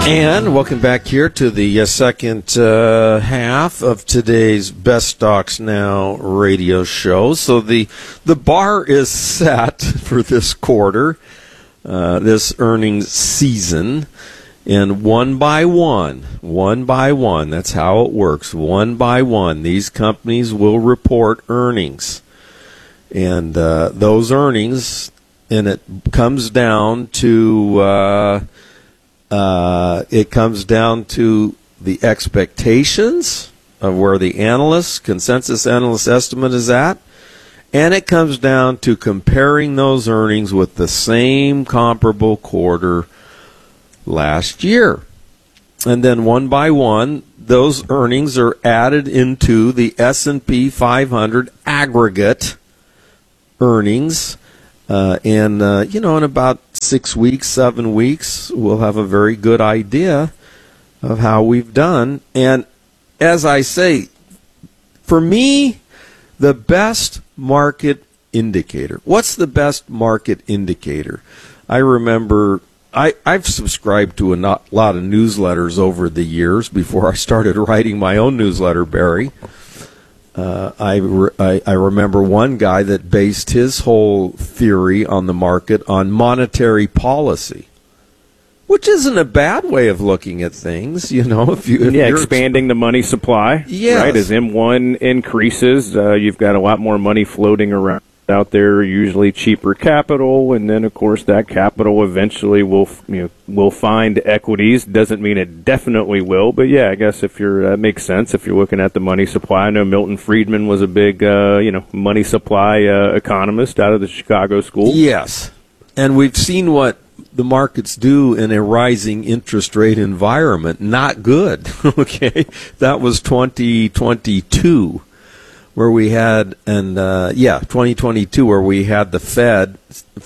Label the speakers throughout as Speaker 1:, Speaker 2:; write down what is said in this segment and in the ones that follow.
Speaker 1: And welcome back here to the second half of today's Best Stocks Now radio show. So the bar is set for this quarter, this earnings season, and one by one, that's how it works. One by one, these companies will report earnings, and those earnings, and it comes down to the expectations of where the consensus analyst estimate is at, and it comes down to comparing those earnings with the same comparable quarter last year. And then one by one, those earnings are added into the S&P 500 aggregate earnings. In about 6 weeks, 7 weeks, we'll have a very good idea of how we've done. And as I say, for me, the best market indicator. What's the best market indicator? I remember I've subscribed to a lot of newsletters over the years before I started writing my own newsletter, Barry. I remember one guy that based his whole theory on the market on monetary policy, which isn't a bad way of looking at things, if you're
Speaker 2: expanding the money supply.
Speaker 1: Yes.
Speaker 2: Right, as M1 increases, you've got a lot more money floating around out there, usually cheaper capital, and then of course that capital eventually will find equities. Doesn't mean it definitely will, but yeah, I guess that makes sense if you're looking at the money supply. I know Milton Friedman was a big money supply economist out of the Chicago School.
Speaker 1: Yes, and we've seen what the markets do in a rising interest rate environment. Not good. Okay, that was 2022. Where we had, 2022, where we had the Fed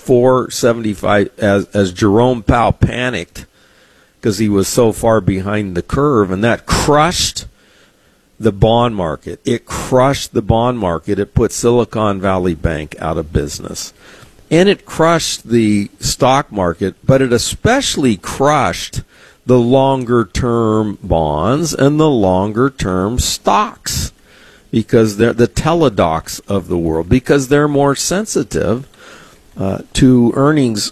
Speaker 1: 475 as Jerome Powell panicked because he was so far behind the curve, and that crushed the bond market. It crushed the bond market. It put Silicon Valley Bank out of business, and it crushed the stock market. But it especially crushed the longer-term bonds and the longer-term stocks, because they're the teledocs of the world, because they're more sensitive to earnings,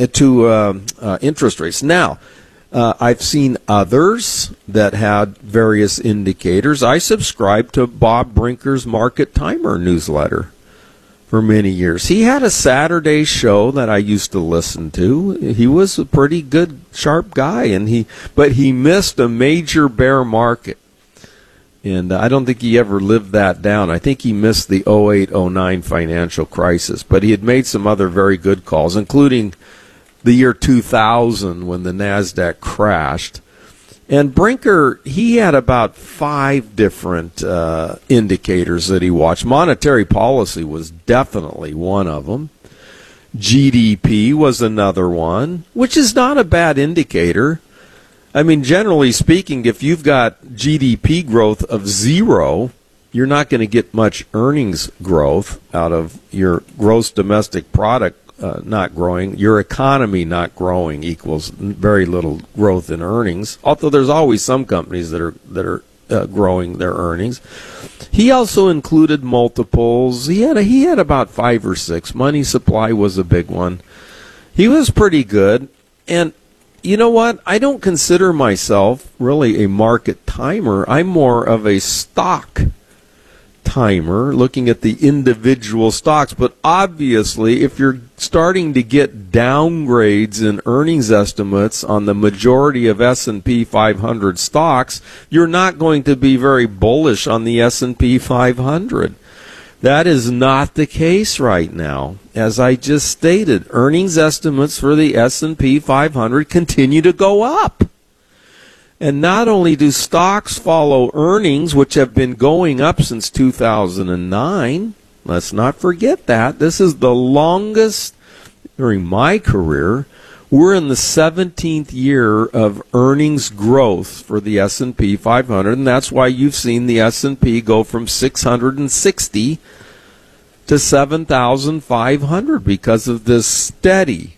Speaker 1: interest rates. Now, I've seen others that had various indicators. I subscribed to Bob Brinker's Market Timer newsletter for many years. He had a Saturday show that I used to listen to. He was a pretty good, sharp guy, but he missed a major bear market. And I don't think he ever lived that down. I think he missed the 08-09 financial crisis. But he had made some other very good calls, including the year 2000 when the NASDAQ crashed. And Brinker, he had about 5 different indicators that he watched. Monetary policy was definitely one of them. GDP was another one, which is not a bad indicator. I mean, generally speaking, if you've got GDP growth of 0, you're not going to get much earnings growth out of your gross domestic product not growing. Your economy not growing equals very little growth in earnings, although there's always some companies that are growing their earnings. He also included multiples. He had about 5 or 6. Money supply was a big one. He was pretty good. And you know what? I don't consider myself really a market timer. I'm more of a stock timer, looking at the individual stocks. But obviously, if you're starting to get downgrades in earnings estimates on the majority of S&P 500 stocks, you're not going to be very bullish on the S&P 500. That is not the case right now. As I just stated, earnings estimates for the S&P 500 continue to go up. And not only do stocks follow earnings, which have been going up since 2009, let's not forget that. This is the longest during my career. We're in the 17th year of earnings growth for the S&P 500, and that's why you've seen the S&P go from 660 to 7,500 because of this steady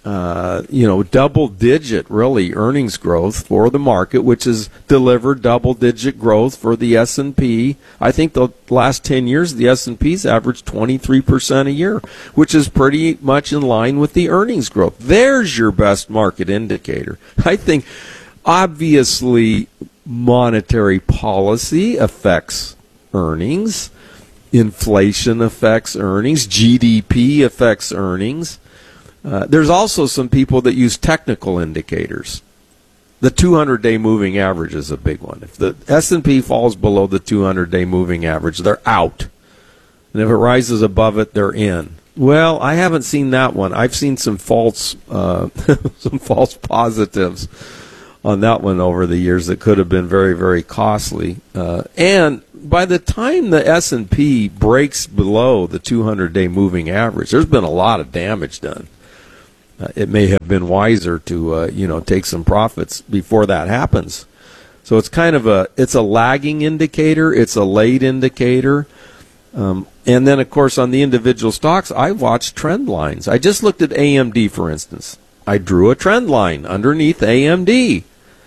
Speaker 1: double-digit, really, earnings growth for the market, which has delivered double-digit growth for the S&P. I think the last 10 years, the S&P's averaged 23% a year, which is pretty much in line with the earnings growth. There's your best market indicator. I think, obviously, monetary policy affects earnings. Inflation affects earnings. GDP affects earnings. There's also some people that use technical indicators. The 200-day moving average is a big one. If the S&P falls below the 200-day moving average, they're out. And if it rises above it, they're in. Well, I haven't seen that one. I've seen some false positives on that one over the years that could have been very, very costly. And by the time the S&P breaks below the 200-day moving average, there's been a lot of damage done. It may have been wiser to take some profits before that happens. So it's kind of it's a lagging indicator, it's a late indicator, and then of course on the individual stocks, I watch trend lines. I just looked at AMD, for instance. I drew a trend line underneath AMD.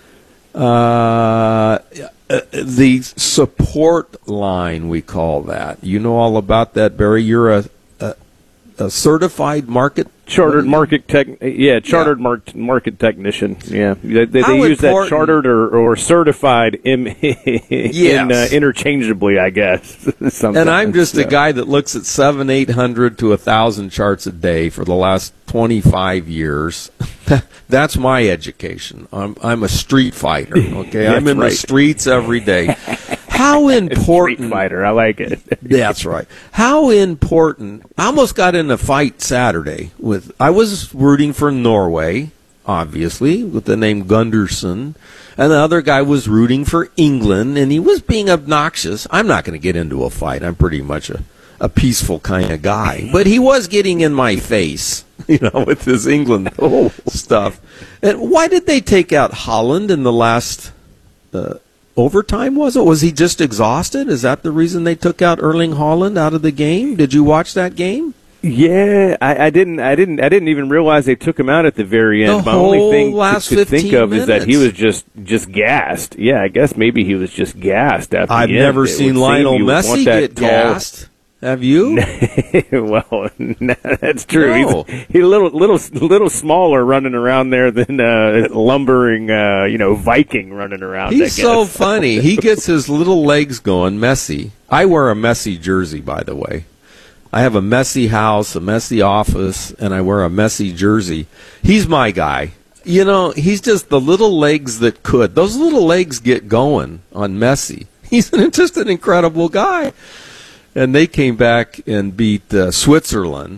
Speaker 1: The support line, we call that. You know all about that, Barry. You're a certified market
Speaker 2: market technician. Yeah, they use that chartered or certified interchangeably, I guess.
Speaker 1: And I'm just a guy that looks at 700-800 to 1,000 charts a day for the last 25 years. That's my education. I'm a street fighter. Okay, I'm in the streets every day. How important?
Speaker 2: Street fighter, I like it.
Speaker 1: That's right. How important? I almost got in a fight Saturday I was rooting for Norway, obviously, with the name Gunderson, and the other guy was rooting for England, and he was being obnoxious. I'm not going to get into a fight. I'm pretty much a peaceful kind of guy, but he was getting in my face, with his England stuff. And why did they take out Holland in the last overtime? Was he just exhausted? Is that the reason they took out Erling Haaland out of the game? Did you watch that game?
Speaker 2: Yeah, I didn't even realize they took him out at the very end.
Speaker 1: The
Speaker 2: My only
Speaker 1: whole
Speaker 2: thing
Speaker 1: last
Speaker 2: to think
Speaker 1: 15
Speaker 2: of is that he was
Speaker 1: minutes.
Speaker 2: just gassed. Yeah, I guess maybe he was just gassed at the
Speaker 1: I've
Speaker 2: end.
Speaker 1: never
Speaker 2: It
Speaker 1: seen
Speaker 2: would
Speaker 1: Lionel
Speaker 2: seem you would
Speaker 1: Messi
Speaker 2: want that
Speaker 1: get
Speaker 2: tall-
Speaker 1: gassed. Have you?
Speaker 2: Well, that's true.
Speaker 1: No.
Speaker 2: He's a little smaller running around there than lumbering, Viking running around. I
Speaker 1: He's
Speaker 2: guess.
Speaker 1: so funny. He gets his little legs going. Messi. I wear a Messi jersey, by the way. I have a Messi house, a Messi office, and I wear a Messi jersey. He's my guy. He's just the little legs that could. Those little legs get going on Messi. He's just an incredible guy. And they came back and beat Switzerland,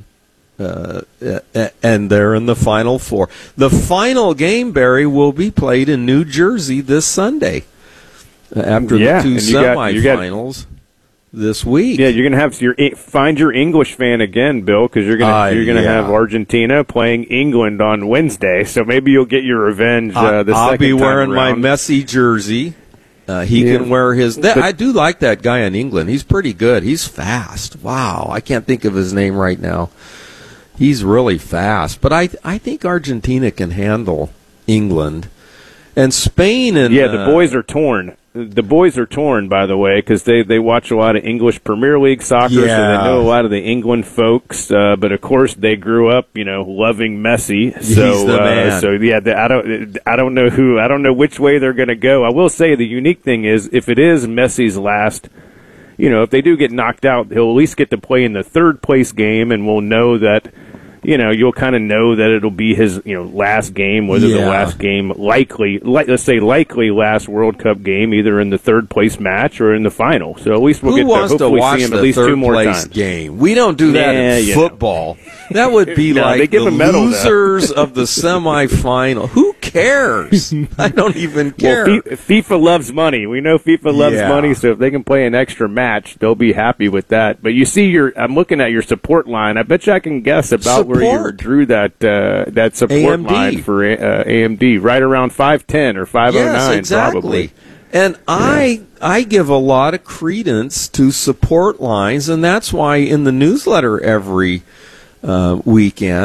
Speaker 1: and they're in the Final Four. The final game, Barry, will be played in New Jersey this Sunday after the two semifinals this week.
Speaker 2: Yeah, you're gonna have find your English fan again, Bill, because you're gonna have Argentina playing England on Wednesday. So maybe you'll get your revenge.
Speaker 1: I'll be wearing my
Speaker 2: around.
Speaker 1: Messi jersey. He can wear his. I do like that guy in England. He's pretty good. He's fast. Wow, I can't think of his name right now. He's really fast. But I think Argentina can handle England and Spain. And
Speaker 2: the boys are torn. The boys are torn, by the way, because they watch a lot of English Premier League soccer, so they know a lot of the England folks. But of course, they grew up, loving Messi. So,
Speaker 1: he's the man.
Speaker 2: I don't know which way they're going to go. I will say the unique thing is, if it is Messi's last, if they do get knocked out, he'll at least get to play in the third place game, and we'll know that. You'll kind of know that it'll be his, last game, whether the last game likely last World Cup game, either in the third place match or in the final. So at least we'll
Speaker 1: Who
Speaker 2: get to
Speaker 1: wants to
Speaker 2: hopefully
Speaker 1: watch
Speaker 2: see him
Speaker 1: the
Speaker 2: at least
Speaker 1: third
Speaker 2: two more
Speaker 1: place
Speaker 2: times.
Speaker 1: game? We don't do that in football. That would be like
Speaker 2: they give
Speaker 1: the
Speaker 2: a medal,
Speaker 1: losers of the semifinal. Who cares? I don't even care.
Speaker 2: Well, FIFA loves money. We know FIFA loves money, so if they can play an extra match, they'll be happy with that. But you see, I'm looking at your support line. I bet you I can guess about where you drew that support
Speaker 1: AMD.
Speaker 2: line for AMD, right around 510 or 509,
Speaker 1: yes, exactly.
Speaker 2: probably.
Speaker 1: And I give a lot of credence to support lines, and that's why in the newsletter every weekend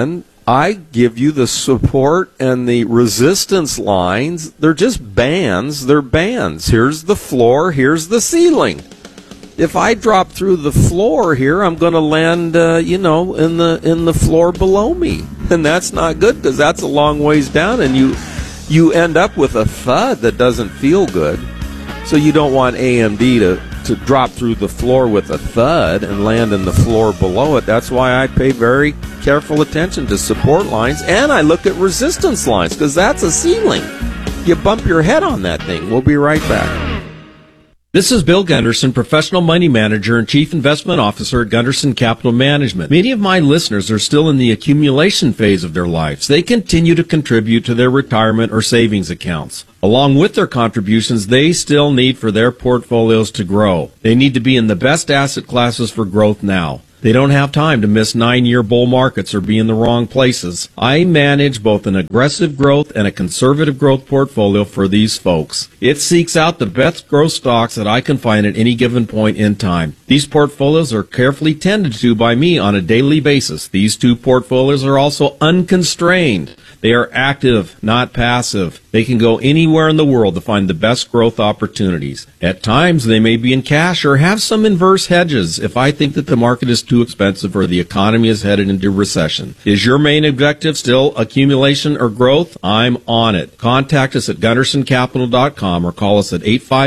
Speaker 1: I give you the support and the resistance lines. They're just bands. They're bands. Here's the floor. Here's the ceiling. If I drop through the floor here, I'm going to land, in the floor below me, and that's not good because that's a long ways down, and you end up with a thud that doesn't feel good. So you don't want AMD to drop through the floor with a thud and land in the floor below it. That's why I pay very careful attention to support lines, and I look at resistance lines because that's a ceiling. You bump your head on that thing. We'll be right back.
Speaker 3: This is Bill Gunderson, Professional Money Manager and Chief Investment Officer at Gunderson Capital Management. Many of my listeners are still in the accumulation phase of their lives. They continue to contribute to their retirement or savings accounts. Along with their contributions, they still need for their portfolios to grow. They need to be in the best asset classes for growth now. They don't have time to miss 9-year bull markets or be in the wrong places. I manage both an aggressive growth and a conservative growth portfolio for these folks. It seeks out the best growth stocks that I can find at any given point in time. These portfolios are carefully tended to by me on a daily basis. These two portfolios are also unconstrained. They are active, not passive. They can go anywhere in the world to find the best growth opportunities. At times, they may be in cash or have some inverse hedges if I think that the market is too expensive or the economy is headed into recession. Is your main objective still accumulation or growth? I'm on it. Contact us at GundersonCapital.com or call us at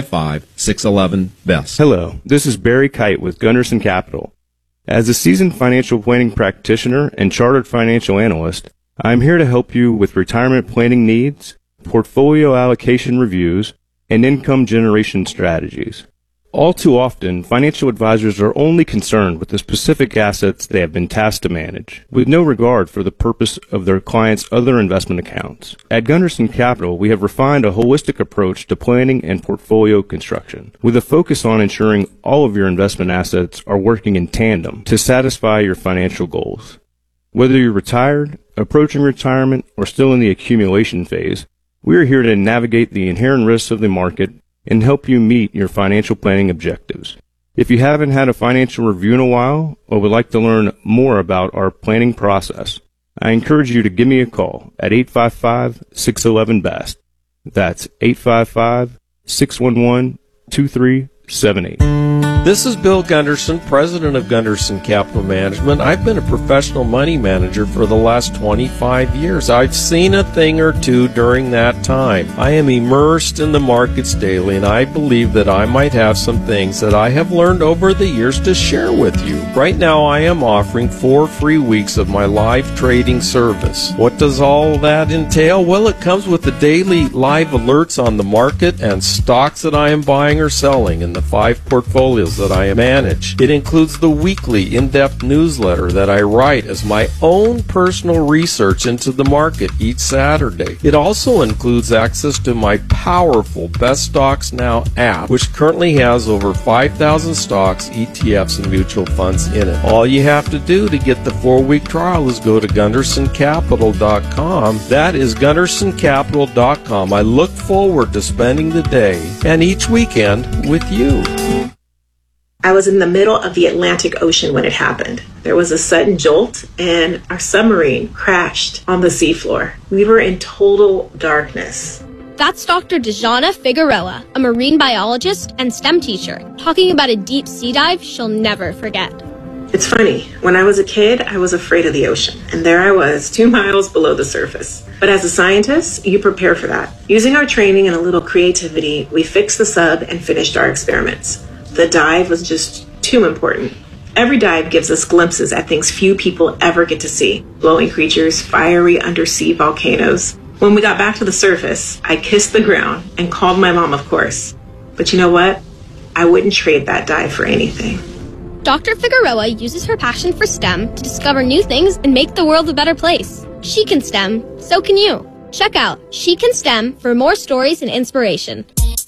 Speaker 3: 855-611-BEST.
Speaker 2: Hello, this is Barry Kite with Gunderson Capital. As a seasoned financial planning practitioner and chartered financial analyst, I'm here to help you with retirement planning needs, portfolio allocation reviews, and income generation strategies. All too often, financial advisors are only concerned with the specific assets they have been tasked to manage, with no regard for the purpose of their clients' other investment accounts. At Gunderson Capital, we have refined a holistic approach to planning and portfolio construction, with a focus on ensuring all of your investment assets are working in tandem to satisfy your financial goals. Whether you're retired, approaching retirement, or still in the accumulation phase, we are here to navigate the inherent risks of the market and help you meet your financial planning objectives. If you haven't had a financial review in a while or would like to learn more about our planning process, I encourage you to give me a call at 855-611-BEST. That's 855-611-2378.
Speaker 1: This is Bill Gunderson, president of Gunderson Capital Management. I've been a professional money manager for the last 25 years. I've seen a thing or two during that time. I am immersed in the markets daily, and I believe that I might have some things that I have learned over the years to share with you. Right now, I am offering 4 free weeks of my live trading service. What does all that entail? Well, it comes with the daily live alerts on the market and stocks that I am buying or selling in the 5 portfolios that I manage. It includes the weekly in-depth newsletter that I write as my own personal research into the market each Saturday. It also includes access to my powerful Best Stocks Now app, which currently has over 5,000 stocks, ETFs, and mutual funds in it. All you have to do to get the 4-week trial is go to GundersonCapital.com. That is GundersonCapital.com. I look forward to spending the day and each weekend with you.
Speaker 4: I was in the middle of the Atlantic Ocean when it happened. There was a sudden jolt and our submarine crashed on the seafloor. We were in total darkness.
Speaker 5: That's Dr. Dejana Figueroa, a marine biologist and STEM teacher, talking about a deep sea dive she'll never forget.
Speaker 4: It's funny, when I was a kid, I was afraid of the ocean, and there I was, 2 miles below the surface. But as a scientist, you prepare for that. Using our training and a little creativity, we fixed the sub and finished our experiments. The dive was just too important. Every dive gives us glimpses at things few people ever get to see. Glowing creatures, fiery undersea volcanoes. When we got back to the surface, I kissed the ground and called my mom, of course. But you know what? I wouldn't trade that dive for anything.
Speaker 5: Dr. Figueroa uses her passion for STEM to discover new things and make the world a better place. She can STEM, so can you. Check out She Can STEM for more stories and inspiration.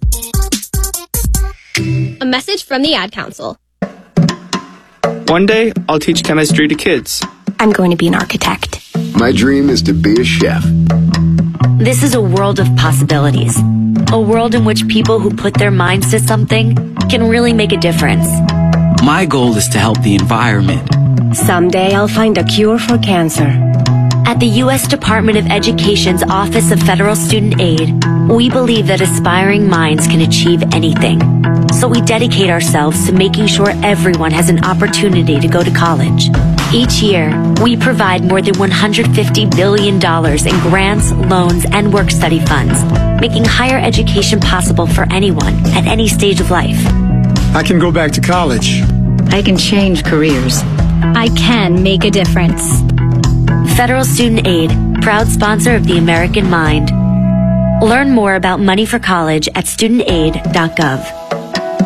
Speaker 5: A message from the Ad Council.
Speaker 6: One day, I'll teach chemistry to kids.
Speaker 7: I'm going to be an architect.
Speaker 8: My dream is to be a chef.
Speaker 7: This is a world of possibilities. A world in which people who put their minds to something can really make a difference.
Speaker 9: My goal is to help the environment.
Speaker 10: Someday I'll find a cure for cancer.
Speaker 7: At the U.S. Department of Education's Office of Federal Student Aid, we believe that aspiring minds can achieve anything. So we dedicate ourselves to making sure everyone has an opportunity to go to college. Each year, we provide more than $150 billion in grants, loans, and work-study funds, making higher education possible for anyone at any stage of life.
Speaker 9: I can go back to college.
Speaker 10: I can change careers.
Speaker 11: I can make a difference.
Speaker 7: Federal Student Aid, proud sponsor of the American Mind. Learn more about money for college at studentaid.gov.